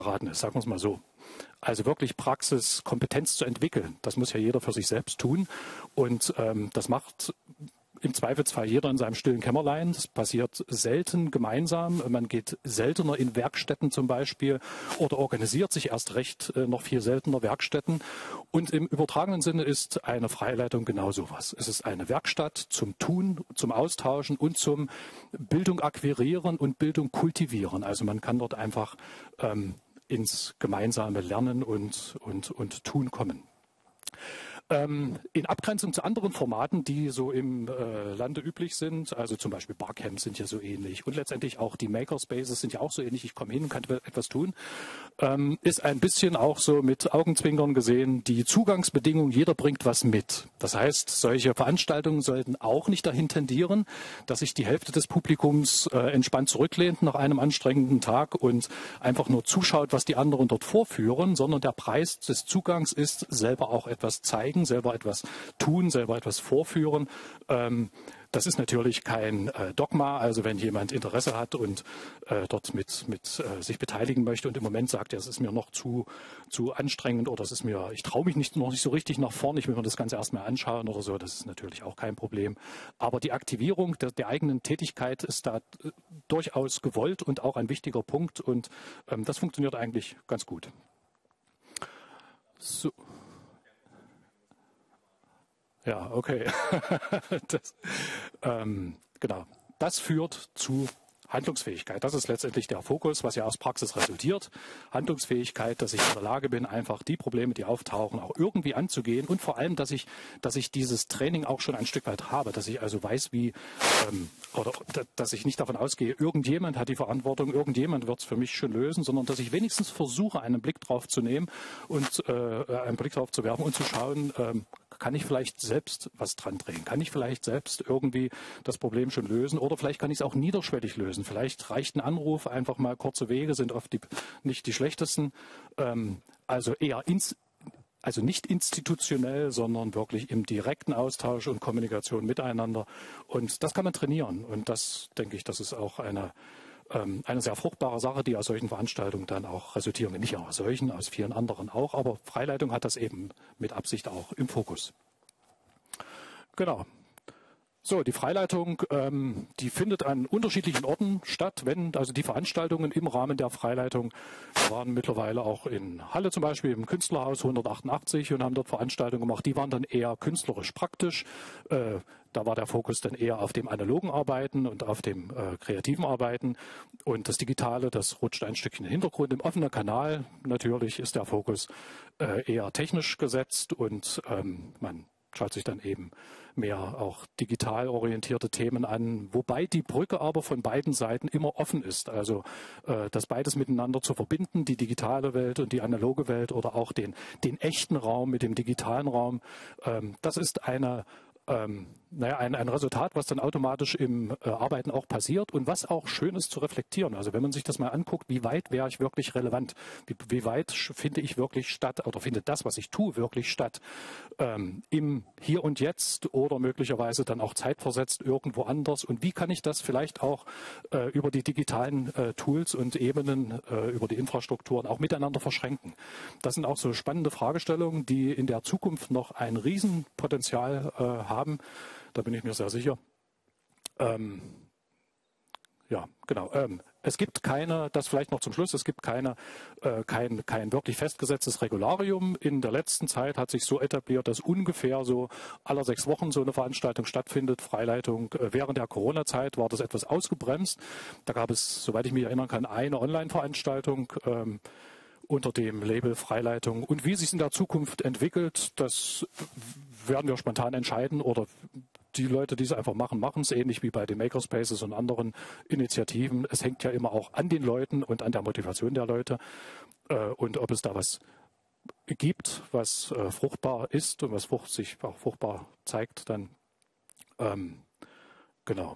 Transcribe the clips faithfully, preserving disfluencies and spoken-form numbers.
geraten ist, sagen wir es mal so. Also wirklich Praxiskompetenz zu entwickeln, das muss ja jeder für sich selbst tun. Und ähm, das macht im Zweifelsfall jeder in seinem stillen Kämmerlein. Das passiert selten gemeinsam. Man geht seltener in Werkstätten zum Beispiel oder organisiert sich erst recht äh, noch viel seltener Werkstätten. Und im übertragenen Sinne ist eine Freileitung genau sowas. Es ist eine Werkstatt zum Tun, zum Austauschen und zum Bildung akquirieren und Bildung kultivieren. Also man kann dort einfach ähm, ins gemeinsame Lernen und, und, und Tun kommen. In Abgrenzung zu anderen Formaten, die so im äh, Lande üblich sind, also zum Beispiel Barcamps sind ja so ähnlich und letztendlich auch die Makerspaces sind ja auch so ähnlich, ich komme hin und kann etwas tun, ähm, ist ein bisschen auch so mit Augenzwinkern gesehen, die Zugangsbedingungen, jeder bringt was mit. Das heißt, solche Veranstaltungen sollten auch nicht dahin tendieren, dass sich die Hälfte des Publikums äh, entspannt zurücklehnt nach einem anstrengenden Tag und einfach nur zuschaut, was die anderen dort vorführen, sondern der Preis des Zugangs ist, selber auch etwas zeigen, selber etwas tun, selber etwas vorführen. Ähm, das ist natürlich kein äh, Dogma. Also wenn jemand Interesse hat und äh, dort mit, mit äh, sich beteiligen möchte und im Moment sagt, ja, es ist mir noch zu, zu anstrengend oder es ist mir, ich traue mich nicht, noch nicht so richtig nach vorne, ich will mir das Ganze erstmal anschauen oder so, das ist natürlich auch kein Problem. Aber die Aktivierung der, der eigenen Tätigkeit ist da äh, durchaus gewollt und auch ein wichtiger Punkt und ähm, das funktioniert eigentlich ganz gut. So. Ja, okay. das, ähm, genau. Das führt zu Handlungsfähigkeit. Das ist letztendlich der Fokus, was ja aus Praxis resultiert. Handlungsfähigkeit, dass ich in der Lage bin, einfach die Probleme, die auftauchen, auch irgendwie anzugehen und vor allem, dass ich, dass ich dieses Training auch schon ein Stück weit habe, dass ich also weiß, wie, ähm, oder dass ich nicht davon ausgehe, irgendjemand hat die Verantwortung, irgendjemand wird es für mich schon lösen, sondern dass ich wenigstens versuche, einen Blick drauf zu nehmen und äh, einen Blick drauf zu werfen und zu schauen, ähm, kann ich vielleicht selbst was dran drehen? Kann ich vielleicht selbst irgendwie das Problem schon lösen? Oder vielleicht kann ich es auch niederschwellig lösen. Vielleicht reicht ein Anruf, einfach mal kurze Wege sind oft die, nicht die schlechtesten. Ähm, also eher ins, also nicht institutionell, sondern wirklich im direkten Austausch und Kommunikation miteinander. Und das kann man trainieren. Und das, denke ich, das ist auch eine eine sehr fruchtbare Sache, die aus solchen Veranstaltungen dann auch resultieren. Nicht aus solchen, aus vielen anderen auch, aber Freileitung hat das eben mit Absicht auch im Fokus. Genau. So, die Freileitung, ähm, die findet an unterschiedlichen Orten statt, wenn also die Veranstaltungen im Rahmen der Freileitung waren mittlerweile auch in Halle zum Beispiel im Künstlerhaus hundertachtundachtzig und haben dort Veranstaltungen gemacht, die waren dann eher künstlerisch praktisch. Äh, Da war der Fokus dann eher auf dem analogen Arbeiten und auf dem äh, kreativen Arbeiten. Und das Digitale, das rutscht ein Stückchen in den Hintergrund. Im offenen Kanal natürlich ist der Fokus äh, eher technisch gesetzt und ähm, man schaut sich dann eben mehr auch digital orientierte Themen an, wobei die Brücke aber von beiden Seiten immer offen ist. Also äh, das beides miteinander zu verbinden, die digitale Welt und die analoge Welt oder auch den, den echten Raum mit dem digitalen Raum, ähm, das ist eine Ähm, naja, ein, ein Resultat, was dann automatisch im äh, Arbeiten auch passiert und was auch schön ist zu reflektieren. Also wenn man sich das mal anguckt, wie weit wäre ich wirklich relevant? Wie, wie weit finde ich wirklich statt oder findet das, was ich tue, wirklich statt? Ähm, im Hier und Jetzt oder möglicherweise dann auch zeitversetzt irgendwo anders? Und wie kann ich das vielleicht auch äh, über die digitalen äh, Tools und Ebenen, äh, über die Infrastrukturen auch miteinander verschränken? Das sind auch so spannende Fragestellungen, die in der Zukunft noch ein Riesenpotenzial äh, haben. Da bin ich mir sehr sicher. Ähm, ja, genau. Ähm, es gibt keine, das vielleicht noch zum Schluss, es gibt keine, äh, kein, kein wirklich festgesetztes Regularium. In der letzten Zeit hat sich so etabliert, dass ungefähr so alle sechs Wochen so eine Veranstaltung stattfindet. Freileitung. Äh, während der Corona-Zeit war das etwas ausgebremst. Da gab es, soweit ich mich erinnern kann, eine Online-Veranstaltung ähm, unter dem Label Freileitung. Und wie sich es in der Zukunft entwickelt, das werden wir spontan entscheiden oder die Leute, die es einfach machen, machen es, ähnlich wie bei den Makerspaces und anderen Initiativen. Es hängt ja immer auch an den Leuten und an der Motivation der Leute äh, und ob es da was gibt, was äh, fruchtbar ist und was frucht, sich auch fruchtbar zeigt, dann ähm, genau.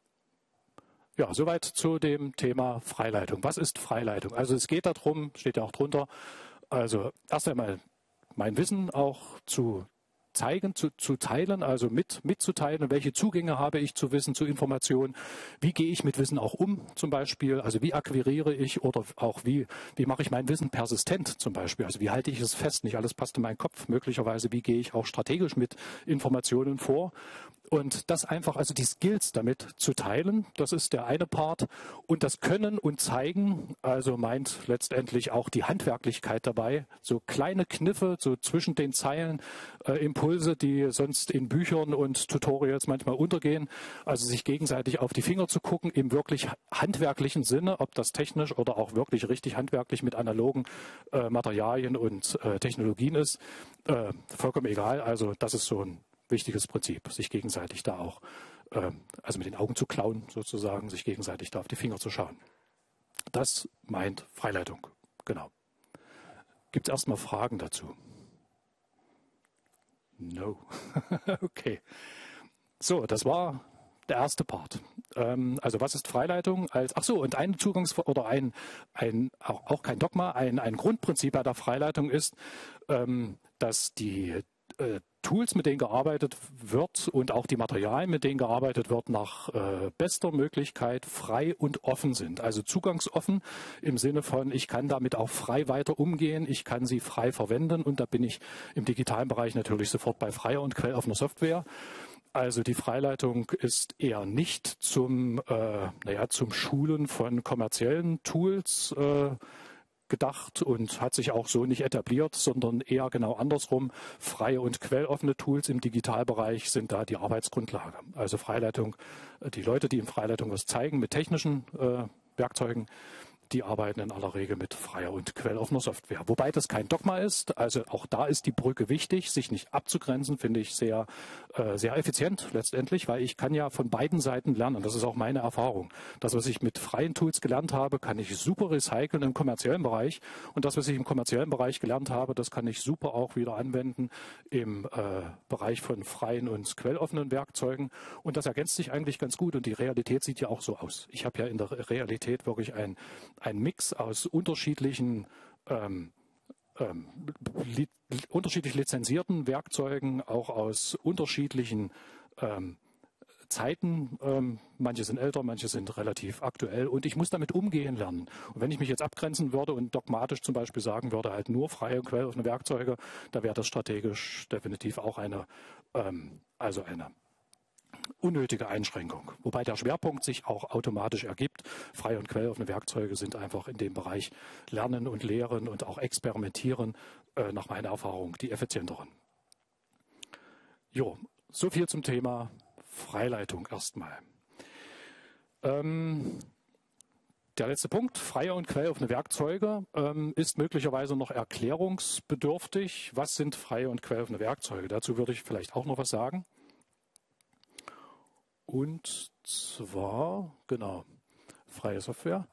Ja, soweit zu dem Thema Freileitung. Was ist Freileitung? Also es geht darum, steht ja auch drunter, also erst einmal mein Wissen auch zu zeigen, zu, zu teilen, also mit, mitzuteilen, welche Zugänge habe ich zu Wissen, zu Informationen, wie gehe ich mit Wissen auch um zum Beispiel, also wie akquiriere ich oder auch wie, wie mache ich mein Wissen persistent zum Beispiel, also wie halte ich es fest, nicht alles passt in meinen Kopf, möglicherweise wie gehe ich auch strategisch mit Informationen vor. Und das einfach, also die Skills damit zu teilen, das ist der eine Part. Und das Können und Zeigen, also meint letztendlich auch die Handwerklichkeit dabei. So kleine Kniffe, so zwischen den Zeilen, äh, Impulse, die sonst in Büchern und Tutorials manchmal untergehen. Also sich gegenseitig auf die Finger zu gucken, im wirklich handwerklichen Sinne, ob das technisch oder auch wirklich richtig handwerklich mit analogen äh, Materialien und äh, Technologien ist. Äh, vollkommen egal. Also das ist so ein wichtiges Prinzip, sich gegenseitig da auch, äh, also mit den Augen zu klauen sozusagen, sich gegenseitig da auf die Finger zu schauen. Das meint Freileitung, genau. Gibt es erstmal Fragen dazu? No. Okay. So, das war der erste Part. Ähm, also was ist Freileitung? Als, ach so, und ein Zugangs- oder ein, ein auch, auch kein Dogma, ein, ein Grundprinzip bei der Freileitung ist, ähm, dass die äh, Tools, mit denen gearbeitet wird und auch die Materialien, mit denen gearbeitet wird, nach äh, bester Möglichkeit frei und offen sind. Also zugangsoffen im Sinne von, ich kann damit auch frei weiter umgehen, ich kann sie frei verwenden und da bin ich im digitalen Bereich natürlich sofort bei freier und quelloffener Software. Also die Freileitung ist eher nicht zum, äh, naja, zum Schulen von kommerziellen Tools äh, gedacht und hat sich auch so nicht etabliert, sondern eher genau andersrum. Freie und quelloffene Tools im Digitalbereich sind da die Arbeitsgrundlage. Also Freileitung, die Leute, die in Freileitung was zeigen mit technischen äh, Werkzeugen, die arbeiten in aller Regel mit freier und quelloffener Software. Wobei das kein Dogma ist, also auch da ist die Brücke wichtig, sich nicht abzugrenzen, finde ich sehr, äh, sehr effizient letztendlich, weil ich kann ja von beiden Seiten lernen. Das ist auch meine Erfahrung. Das, was ich mit freien Tools gelernt habe, kann ich super recyceln im kommerziellen Bereich. Und das, was ich im kommerziellen Bereich gelernt habe, das kann ich super auch wieder anwenden im äh, Bereich von freien und quelloffenen Werkzeugen. Und das ergänzt sich eigentlich ganz gut. Und die Realität sieht ja auch so aus. Ich habe ja in der Realität wirklich ein ein Mix aus unterschiedlichen, ähm, ähm, li unterschiedlich lizenzierten Werkzeugen, auch aus unterschiedlichen ähm, Zeiten. Ähm, manche sind älter, manche sind relativ aktuell und ich muss damit umgehen lernen. Und wenn ich mich jetzt abgrenzen würde und dogmatisch zum Beispiel sagen würde, halt nur freie und quelloffene Werkzeuge, da wäre das strategisch definitiv auch eine, ähm, also eine unnötige Einschränkung. Wobei der Schwerpunkt sich auch automatisch ergibt. Freie und quelloffene Werkzeuge sind einfach in dem Bereich Lernen und Lehren und auch Experimentieren äh, nach meiner Erfahrung die effizienteren. Jo, so viel zum Thema Freileitung erstmal. Ähm, der letzte Punkt, freie und quelloffene Werkzeuge, ähm, ist möglicherweise noch erklärungsbedürftig. Was sind freie und quelloffene Werkzeuge? Dazu würde ich vielleicht auch noch was sagen. Und zwar, genau, freie Software.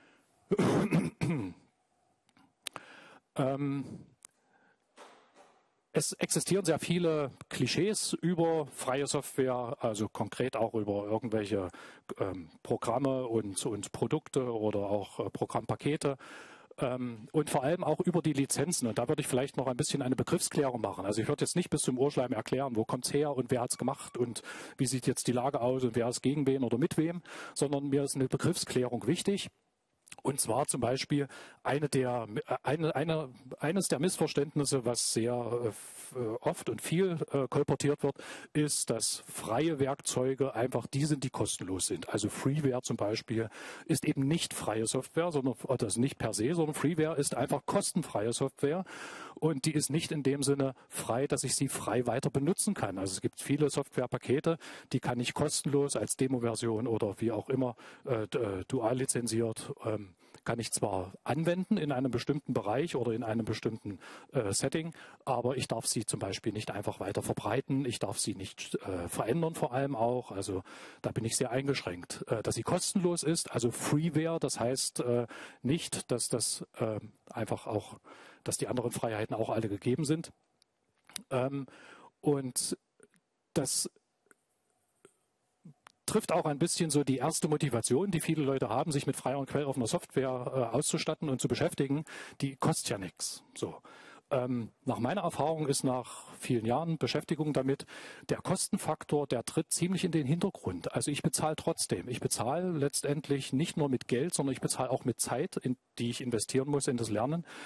ähm, es existieren sehr viele Klischees über freie Software, also konkret auch über irgendwelche ähm, Programme und, und Produkte oder auch äh, Programmpakete. Und vor allem auch über die Lizenzen. Und da würde ich vielleicht noch ein bisschen eine Begriffsklärung machen. Also ich würde jetzt nicht bis zum Urschleim erklären, wo kommt es her und wer hat es gemacht und wie sieht jetzt die Lage aus und wer ist gegen wen oder mit wem, sondern mir ist eine Begriffsklärung wichtig. Und zwar zum Beispiel eine der, eine, eine, eines der Missverständnisse, was sehr äh, oft und viel äh, kolportiert wird, ist, dass freie Werkzeuge einfach die sind, die kostenlos sind. Also Freeware zum Beispiel ist eben nicht freie Software, sondern das nicht per se, sondern Freeware ist einfach kostenfreie Software und die ist nicht in dem Sinne frei, dass ich sie frei weiter benutzen kann. Also es gibt viele Softwarepakete, die kann ich kostenlos als Demo-Version oder wie auch immer äh, dual lizenziert ähm, kann ich zwar anwenden in einem bestimmten Bereich oder in einem bestimmten äh, Setting, aber ich darf sie zum Beispiel nicht einfach weiter verbreiten, ich darf sie nicht äh, verändern vor allem auch, also da bin ich sehr eingeschränkt. Äh, dass sie kostenlos ist, also Freeware, das heißt äh, nicht, dass das äh, einfach auch, dass die anderen Freiheiten auch alle gegeben sind. Ähm, und das trifft auch ein bisschen so die erste Motivation, die viele Leute haben, sich mit freier und quelloffener Software äh, auszustatten und zu beschäftigen. Die kostet ja nichts. So. Ähm, nach meiner Erfahrung ist nach vielen Jahren Beschäftigung damit, der Kostenfaktor, der tritt ziemlich in den Hintergrund. Also ich bezahle trotzdem. Ich bezahle letztendlich nicht nur mit Geld, sondern ich bezahle auch mit Zeit, in die ich investieren muss in das Lernen.